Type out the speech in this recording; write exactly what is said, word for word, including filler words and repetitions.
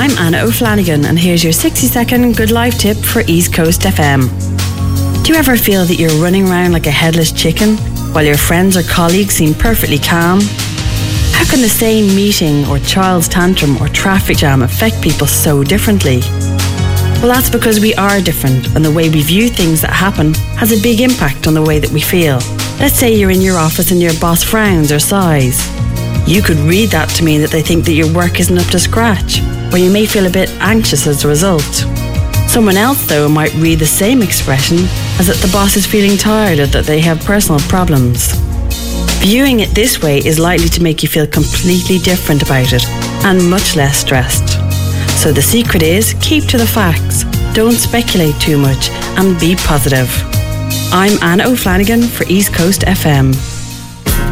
I'm Anna O'Flanagan, and here's your sixty second Good Life tip for East Coast F M. Do you ever feel that you're running around like a headless chicken while your friends or colleagues seem perfectly calm? How can the same meeting or child's tantrum or traffic jam affect people so differently? Well, that's because we are different, and the way we view things that happen has a big impact on the way that we feel. Let's say you're in your office and your boss frowns or sighs. You could read that to mean that they think that your work isn't up to scratch, or you may feel a bit anxious as a result. Someone else, though, might read the same expression as that the boss is feeling tired or that they have personal problems. Viewing it this way is likely to make you feel completely different about it and much less stressed. So the secret is, keep to the facts, don't speculate too much, and be positive. I'm Anna O'Flanagan for East Coast F M.